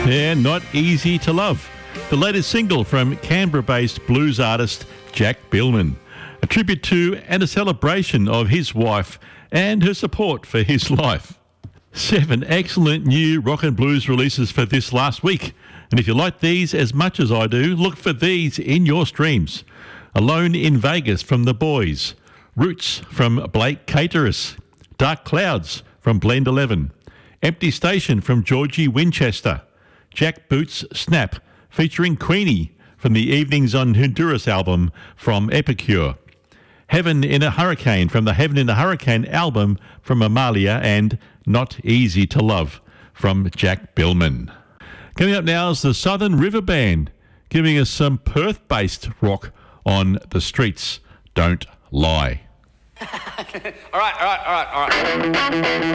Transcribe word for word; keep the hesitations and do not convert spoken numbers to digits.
Yeah, Not Easy to Love, the latest single from Canberra-based blues artist Jack Billman, a tribute to and a celebration of his wife and her support for his life. Seven excellent new rock and blues releases for this last week. And if you like these as much as I do, look for these in your streams. Alone in Vegas from The Boys, Roots from Blake Caterus, Dark Clouds from Blend eleven, Empty Station from Georgie Winchester, Jack Boots' Snap featuring Queenie from the Evenings on Honduras album from Epicure, Heaven in a Hurricane from the Heaven in a Hurricane album from Amalia, and Not Easy to Love from Jack Billman. Coming up now is the Southern River Band, giving us some Perth-based rock on The Streets Don't Lie. all right, all right, all right, all right.